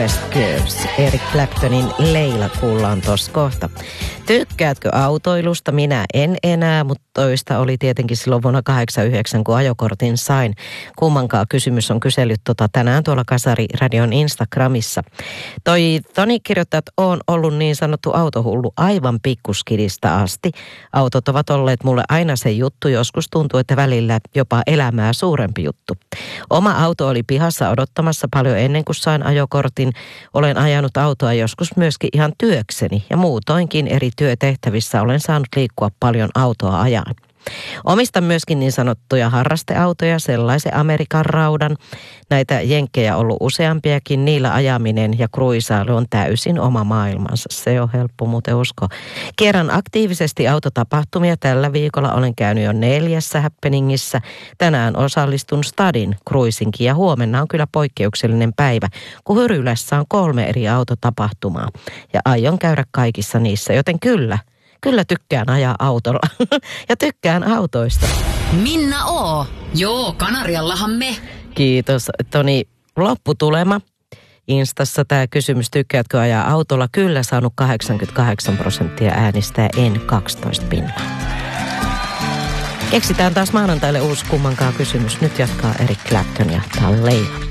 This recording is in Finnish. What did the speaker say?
Girls, Eric Claptonin Leila kuullaan tossa kohta. Tykkäätkö autoilusta? Minä en enää, mutta toista oli tietenkin silloin vuonna 1989, kun ajokortin sain. Kummankaan kysymys on kysellyt tänään tuolla Kasari-radion Instagramissa. Toni kirjoittaa, että on ollut niin sanottu autohullu aivan pikkuskidista asti. Autot ovat olleet mulle aina se juttu, joskus tuntuu, että välillä jopa elämää suurempi juttu. Oma auto oli pihassa odottamassa paljon ennen kuin sain ajokortin. Olen ajanut autoa joskus myöskin ihan työkseni ja muutoinkin eri työtehtävissä olen saanut liikkua paljon autoa ajan. Omistan myöskin niin sanottuja harrasteautoja, sellaisen Amerikan raudan. Näitä jenkkejä on ollut useampiakin, niillä ajaminen ja kruisailu on täysin oma maailmansa. Se on helppo muuten uskoa. Kierrän aktiivisesti autotapahtumia. Tällä viikolla olen käynyt jo 4 happeningissä. Tänään osallistun Stadin kruisinkin ja huomenna on kyllä poikkeuksellinen päivä, kun Hyrylässä on 3 eri autotapahtumaa. Ja aion käydä kaikissa niissä, joten kyllä tykkään ajaa autolla ja tykkään autoista. Minna O. Joo, Kanariallahan me. Kiitos, Toni. Lopputulema. Instassa tämä kysymys, tykkäätkö ajaa autolla? Kyllä, saanut 88% äänistä ja en 12 pinnaa. Keksitään taas maanantaille uusi kummankaan kysymys. Nyt jatkaa Eric Clapton ja Leila.